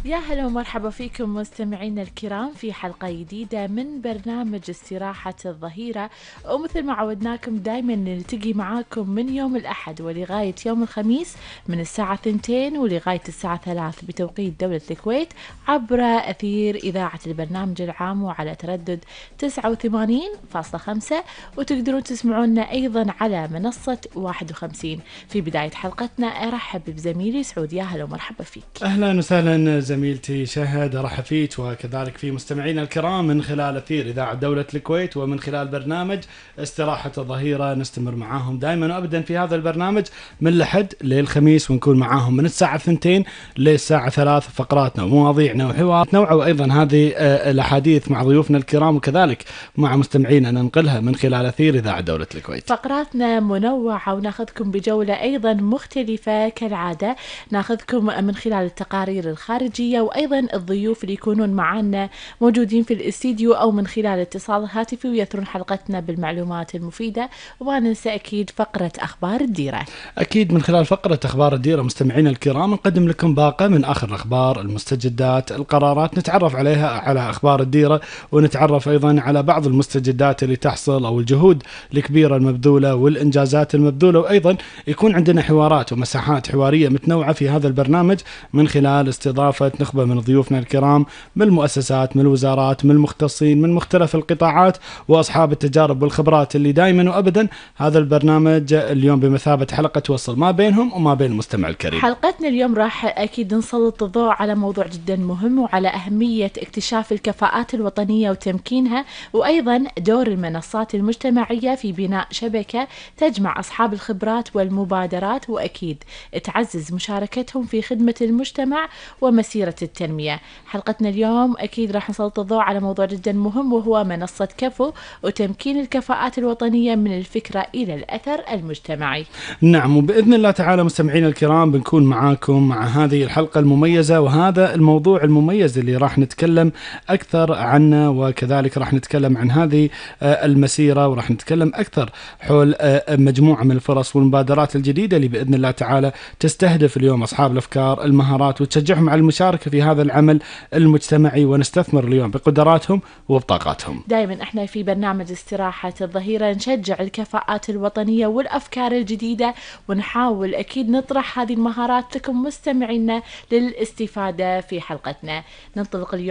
يا هلا ومرحبا فيكم مستمعينا الكرام في حلقة جديدة من برنامج استراحة الظهيرة. ومثل ما عودناكم دايما نلتقي معاكم من يوم الأحد ولغاية يوم الخميس من الساعة 2 ولغاية الساعة 3 بتوقيت دولة الكويت عبر أثير إذاعة البرنامج العام وعلى تردد 89.5، وتقدرون تسمعونا أيضا على منصة 51. في بداية حلقتنا أرحب بزميلي سعود. يا هلا ومرحبا فيك. أهلا وسهلا زميلتي شهد، أرحب فيك وكذلك في مستمعينا الكرام من خلال أثير إذاعة دولة الكويت ومن خلال برنامج استراحة الظهيرة. نستمر معاهم دائما وأبدا في هذا البرنامج من الأحد للخميس، ونكون معاهم من الساعة 2 للساعة 3. فقراتنا ومواضيعنا وحواراتنا وأيضا هذه الأحاديث مع ضيوفنا الكرام وكذلك مع مستمعينا ننقلها من خلال أثير إذاعة دولة الكويت. فقراتنا منوعة وناخذكم بجولة أيضا مختلفة كالعادة، ناخذكم من خلال التقارير الخارجية وأيضا الضيوف اللي يكونون معنا موجودين في الاستديو أو من خلال اتصال هاتفي ويثرون حلقتنا بالمعلومات المفيدة. وما ننسى أكيد فقرة أخبار الديرة. أكيد من خلال فقرة أخبار الديرة مستمعينا الكرام نقدم لكم باقة من آخر الأخبار، المستجدات، القرارات، نتعرف عليها على أخبار الديرة، ونتعرف أيضا على بعض المستجدات اللي تحصل أو الجهود الكبيرة المبذولة والإنجازات المبذولة، وأيضا يكون عندنا حوارات ومساحات حوارية متنوعة في هذا البرنامج من خلال استضافة نخبة من ضيوفنا الكرام من المؤسسات، من الوزارات، من المختصين، من مختلف القطاعات وأصحاب التجارب والخبرات اللي دائما وأبدا هذا البرنامج اليوم بمثابة حلقة توصل ما بينهم وما بين المستمع الكريم. حلقتنا اليوم راح أكيد نسلط الضوء على موضوع جدا مهم وعلى أهمية اكتشاف الكفاءات الوطنية وتمكينها، وأيضا دور المنصات المجتمعية في بناء شبكة تجمع أصحاب الخبرات والمبادرات وأكيد تعزز مشاركتهم في خدمة المجتمع ومسيرة التنمية. حلقتنا اليوم أكيد راح نسلط الضوء على موضوع جدا مهم وهو منصة كفو وتمكين الكفاءات الوطنية من الفكرة إلى الأثر المجتمعي. نعم، وبإذن الله تعالى مستمعينا الكرام بنكون معاكم مع هذه الحلقة المميزة وهذا الموضوع المميز اللي راح نتكلم أكثر عنه، وكذلك راح نتكلم عن هذه المسيرة، وراح نتكلم أكثر حول مجموعة من الفرص والمبادرات الجديدة اللي بإذن الله تعالى تستهدف اليوم أصحاب الأفكار، المهارات، وتشجعهم على المشاركة في هذا العمل المجتمعي، ونستثمر اليوم بقدراتهم وبطاقاتهم. دائما احنا في برنامج استراحة الظهيرة نشجع الكفاءات الوطنية والأفكار الجديدة، ونحاول أكيد نطرح هذه المهارات لكم مستمعينا للاستفادة في حلقتنا. ننطلق اليوم